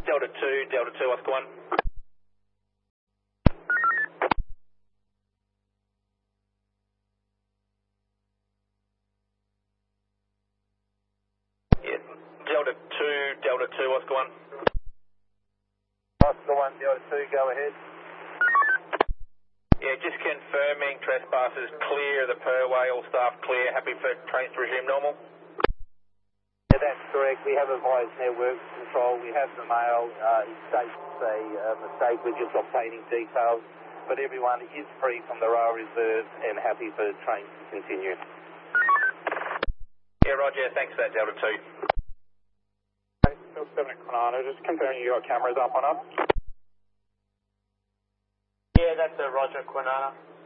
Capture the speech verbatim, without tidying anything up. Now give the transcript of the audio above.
Delta two, Delta two, Oscar one. Yeah, Delta two, Delta two, Oscar one. Oscar one, Delta two, go ahead. Yeah, just confirming trespassers clear the Perway, all staff clear, happy for trains to resume normal? Yeah, that's correct. We have advised network control. We have the mail. Uh, it states a uh, mistake. We're just obtaining details. But everyone is free from the rail reserve and happy for trains to continue. Yeah, Roger. Thanks for that, Delta two. Still seven at Kwinana. Just confirming you got cameras up on us. Yeah, that's a Roger, Kwinana.